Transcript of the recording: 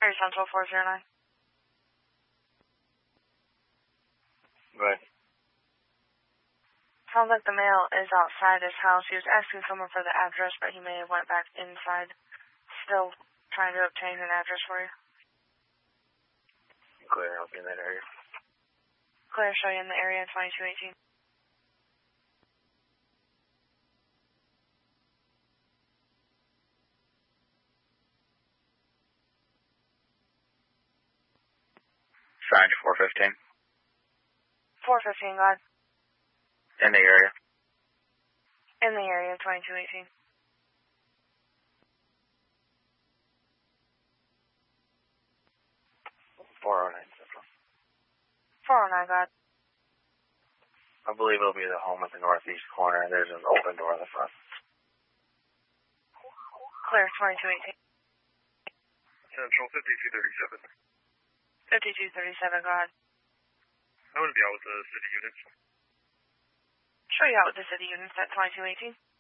Area Central 409. Go ahead. Sounds like the male is outside his house. He was asking someone for the address, but he may have went back inside. Still trying to obtain an address for you. Clear, I'll be in that area. Clear, show you in the area, 2218. Signed 415. 415, go ahead. In the area. In the area, 2218. Central. 409, go ahead. I believe it'll be the home at the northeast corner. There's an open door in the front. Clear, 2218. Central 5237. 5237, go ahead. I want to be out with the city units. Show you out with the city units at 2218.